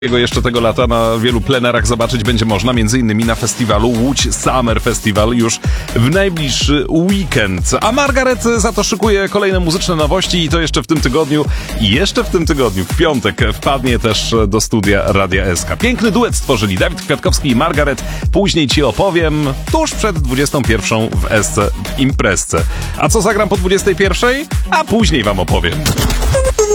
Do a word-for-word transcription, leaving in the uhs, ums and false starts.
Jego jeszcze tego lata na wielu plenerach zobaczyć będzie można, między innymi na festiwalu Łódź Summer Festival już w najbliższy weekend. A Margaret za to szykuje kolejne muzyczne nowości i to jeszcze w tym tygodniu. I jeszcze w tym tygodniu, w piątek, wpadnie też do studia Radia S K. Piękny duet stworzyli Dawid Kwiatkowski i Margaret. Później ci opowiem tuż przed dwudziestą pierwszą w S C w imprezce. A co zagram po dwudziestej pierwszej? A później wam opowiem.